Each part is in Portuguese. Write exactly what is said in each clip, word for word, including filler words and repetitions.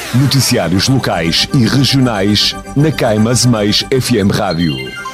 Noticiários locais e regionais na Caima Zemeis F M Rádio.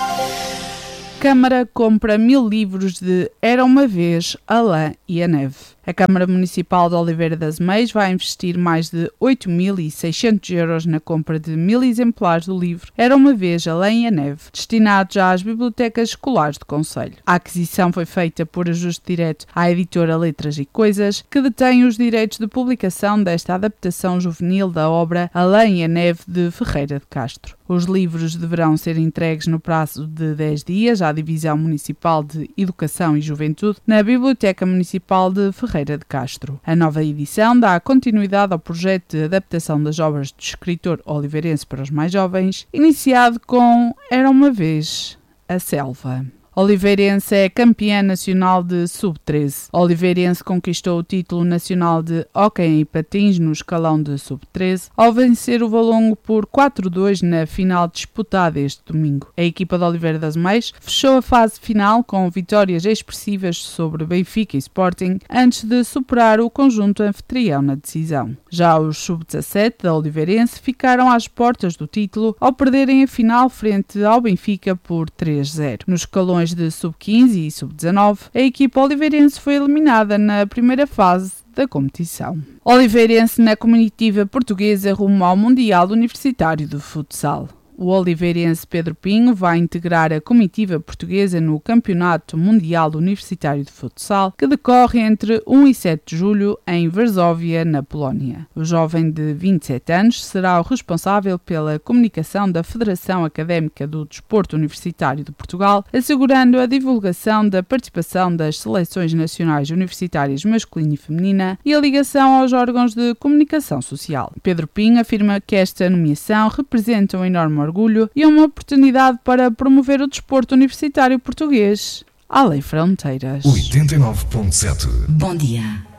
Câmara compra mil livros de Era uma Vez, a Lã e a Neve. A Câmara Municipal de Oliveira das Meias vai investir mais de oito mil e seiscentos euros na compra de mil exemplares do livro Era uma Vez, a Lã e a Neve, destinados às bibliotecas escolares do concelho. A aquisição foi feita por ajuste direto à editora Letras e Coisas, que detém os direitos de publicação desta adaptação juvenil da obra A Lã e a Neve de Ferreira de Castro. Os livros deverão ser entregues no prazo de dez dias à Divisão Municipal de Educação e Juventude na Biblioteca Municipal de Ferreira de Castro. A nova edição dá continuidade ao projeto de adaptação das obras do escritor oliveirense para os mais jovens, iniciado com Era uma Vez, a Selva. Oliveirense é campeã nacional de sub treze. Oliveirense conquistou o título nacional de hóquei em patins no escalão de sub treze ao vencer o Valongo por quatro a dois na final disputada este domingo. A equipa de Oliveira das Meias fechou a fase final com vitórias expressivas sobre Benfica e Sporting antes de superar o conjunto anfitrião na decisão. Já os sub dezassete da Oliveirense ficaram às portas do título ao perderem a final frente ao Benfica por três a zero. Nos escalões de sub quinze e sub dezanove, a equipa oliveirense foi eliminada na primeira fase da competição. Oliveirense na comitiva portuguesa rumo ao Mundial Universitário de Futsal. O oliveirense Pedro Pinho vai integrar a comitiva portuguesa no Campeonato Mundial Universitário de Futsal, que decorre entre um e sete de julho em Varsóvia, na Polónia. O jovem de vinte e sete anos será o responsável pela comunicação da Federação Académica do Desporto Universitário de Portugal, assegurando a divulgação da participação das seleções nacionais universitárias masculina e feminina e a ligação aos órgãos de comunicação social. Pedro Pinho afirma que esta nomeação representa um enorme orgulho e uma oportunidade para promover o desporto universitário português além fronteiras. oitenta e nove ponto sete. Bom dia.